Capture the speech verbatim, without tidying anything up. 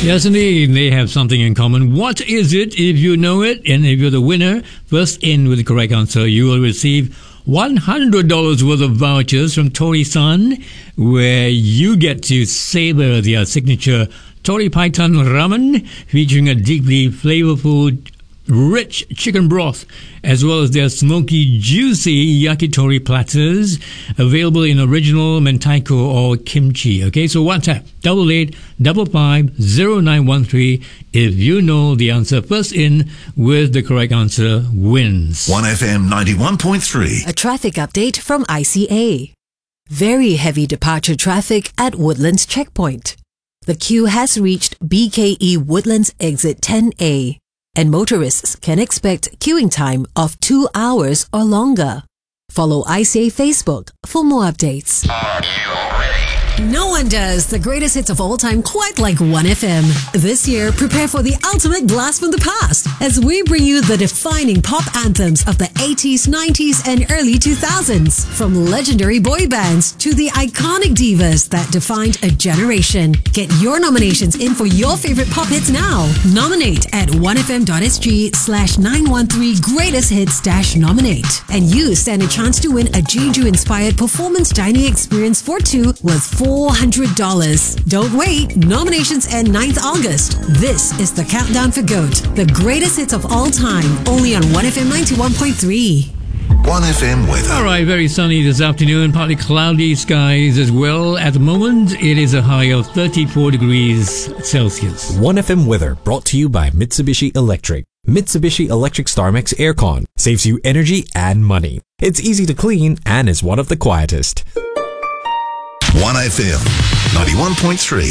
Yes, indeed. They have something in common. What is it? If you know it, and if you're the winner, first in with the correct answer, you will receive one hundred dollars worth of vouchers from Tori-san, where you get to savor their signature Tori Python ramen, featuring a deeply flavorful, rich chicken broth, as well as their smoky, juicy yakitori platters, available in original mentaiko or kimchi. Okay, so WhatsApp double eight double five zero nine one three if you know the answer. First in with the correct answer wins. one F M ninety-one point three. A traffic update from I C A. Very heavy departure traffic at Woodlands Checkpoint. The queue has reached B K E Woodlands Exit ten A. And motorists can expect queuing time of two hours or longer. Follow I C A Facebook for more updates. Are you ready? No one does the greatest hits of all time quite like one F M. This year, prepare for the ultimate blast from the past as we bring you the defining pop anthems of the eighties, nineties, and early two thousands. From legendary boy bands to the iconic divas that defined a generation. Get your nominations in for your favorite pop hits now. Nominate at one F M dot S G slash nine one three greatest hits dash nominate. And you stand a chance to win a Jeju-inspired performance dining experience for two worth four hundred dollars. Don't wait. Nominations end ninth August. This is the countdown for GOAT, the greatest hits of all time, only on one F M ninety-one point three. one F M weather. All right, very sunny this afternoon, partly cloudy skies as well. At the moment, it is a high of thirty-four degrees Celsius. one F M weather brought to you by Mitsubishi Electric. Mitsubishi Electric StarMax Aircon saves you energy and money. It's easy to clean and is one of the quietest. one F M ninety-one point three.